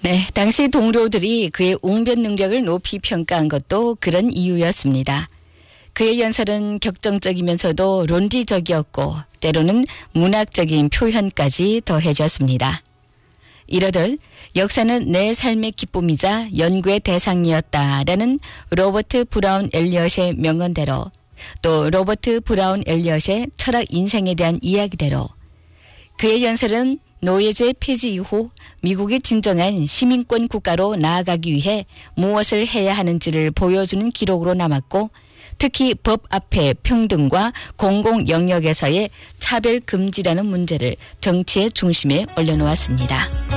네, 당시 동료들이 그의 웅변 능력을 높이 평가한 것도 그런 이유였습니다. 그의 연설은 격정적이면서도 논리적이었고 때로는 문학적인 표현까지 더해졌습니다. 이러듯 역사는 내 삶의 기쁨이자 연구의 대상이었다라는 로버트 브라운 엘리엇의 명언대로 또 로버트 브라운 엘리엇의 철학 인생에 대한 이야기대로 그의 연설은 노예제 폐지 이후 미국이 진정한 시민권 국가로 나아가기 위해 무엇을 해야 하는지를 보여주는 기록으로 남았고 특히 법 앞의 평등과 공공 영역에서의 차별 금지라는 문제를 정치의 중심에 올려놓았습니다.